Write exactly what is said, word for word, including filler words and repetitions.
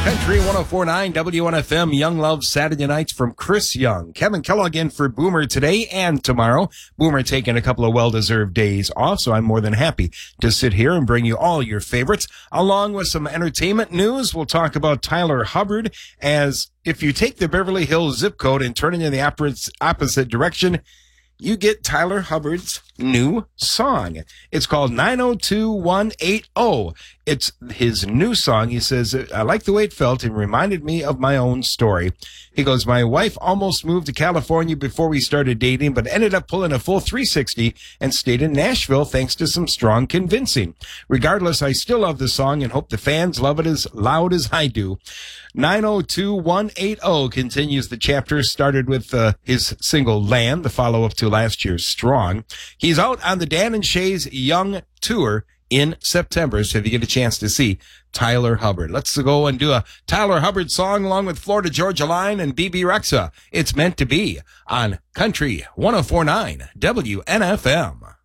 Country one oh four point nine W N F M, Young Love Saturday nights from Chris Young. Kevin Kellogg in for Boomer today and tomorrow. Boomer taking a couple of well-deserved days off, so I'm more than happy to sit here and bring you all your favorites. Along with some entertainment news, we'll talk about Tyler Hubbard, as if you take the Beverly Hills zip code and turn it in the opposite direction, you get Tyler Hubbard's new song. It's called nine oh two one eight oh. It's his new song. He says, I like the way it felt and reminded me of my own story. He goes, my wife almost moved to California before we started dating, but ended up pulling a full three sixty and stayed in Nashville thanks to some strong convincing. Regardless, I still love the song and hope the fans love it as loud as I do. nine oh two one eight oh continues the chapter, started with uh, his single Land, the follow-up to last year's Strong. He's out on the Dan and Shay's Young Tour in September, so if you get a chance to see Tyler Hubbard. Let's go and do a Tyler Hubbard song along with Florida Georgia Line and B B Rexa. It's Meant to Be on Country one oh four point nine W N F M.